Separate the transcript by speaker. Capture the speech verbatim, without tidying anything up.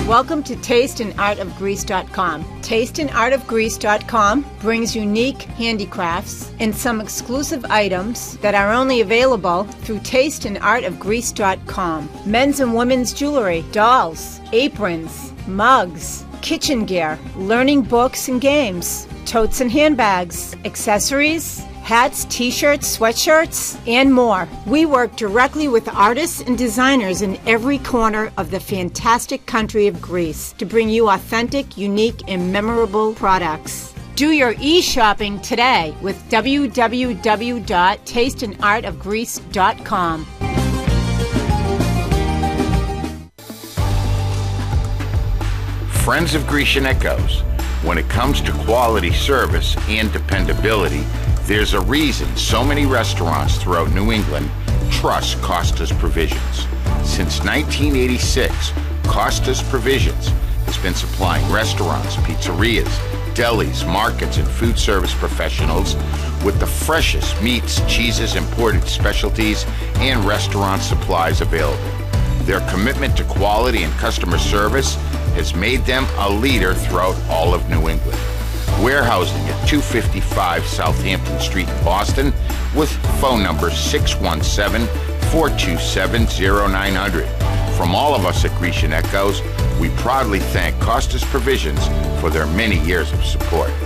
Speaker 1: Welcome to Taste and Art of Greece dot com. Taste and Art of Greece dot com brings unique handicrafts and some exclusive items that are only available through Taste and Art of Greece dot com. Men's and women's jewelry, dolls, aprons, mugs, kitchen gear, learning books and games, totes and handbags, accessories, hats, t-shirts, sweatshirts, and more. We work directly with artists and designers in every corner of the fantastic country of Greece to bring you authentic, unique, and memorable products. Do your e-shopping today with w w w dot taste and art of greece dot com.
Speaker 2: Friends of Grecian Echoes, when it comes to quality service and dependability, there's a reason so many restaurants throughout New England trust Costa's Provisions. Since nineteen eighty-six, Costa's Provisions has been supplying restaurants, pizzerias, delis, markets, and food service professionals with the freshest meats, cheeses, imported specialties, and restaurant supplies available. Their commitment to quality and customer service has made them a leader throughout all of New England. Warehousing at two fifty-five Southampton Street in Boston with phone number six one seven, four two seven, zero nine zero zero. From all of us at Grecian Echoes, we proudly thank Costa's Provisions for their many years of support.